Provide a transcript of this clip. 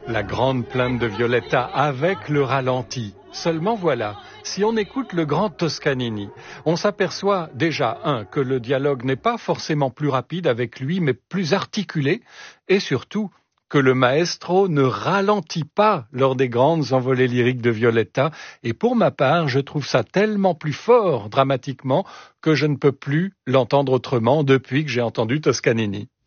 La grande plainte de Violetta avec le ralenti. Seulement voilà, si on écoute le grand Toscanini, on s'aperçoit déjà, que le dialogue n'est pas forcément plus rapide avec lui, mais plus articulé, et surtout que le maestro ne ralentit pas lors des grandes envolées lyriques de Violetta, et pour ma part, je trouve ça tellement plus fort dramatiquement que je ne peux plus l'entendre autrement depuis que j'ai entendu Toscanini.